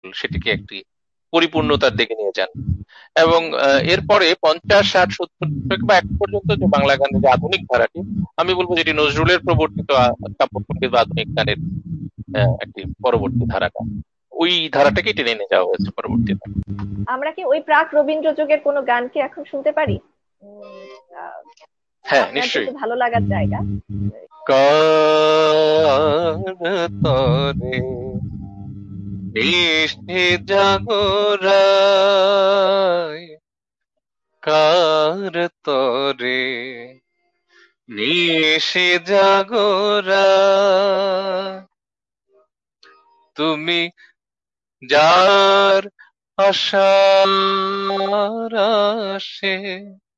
সেটিকে একটি পরিপূর্ণতার দিকে নিয়ে যান। এবং এরপরে 50, 60, 70 থেকে বা এখন পর্যন্ত যে বাংলা গানের যে আধুনিক ধারাটি, আমি বলবো যেটি নজরুলের প্রবর্তিত কাব্য সঙ্গীত বা আধুনিক গানের একটি পরবর্তী ধারাটা, ওই ধারাটাকেই টেনে নিয়ে যাওয়া হয়েছে পরবর্তীতে। আমরা কি ওই প্রাক রবীন্দ্র যুগের কোনো গান কি এখন শুনতে পারি? উম, আহ, হ্যাঁ, আপনার নিশ্চয়ই। যেহেতু ভালো লাগার জায়গা। কার তরে নিশি জাগরায়, কার তরে নিশি জাগরায়, তুমি যার আশার আশে